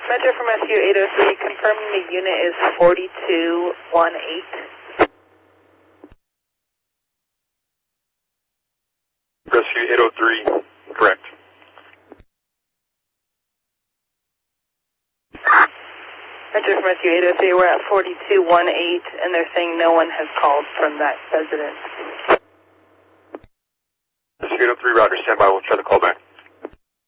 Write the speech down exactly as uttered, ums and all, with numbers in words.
Metro from S U eight oh three, confirming the unit is forty-two eighteen. Rescue eight oh three, correct. Metro from S U eight oh three, we're at forty-two eighteen, and they're saying no one has called from that residence. Rescue eight oh three, Roger, stand by, we'll try to call back.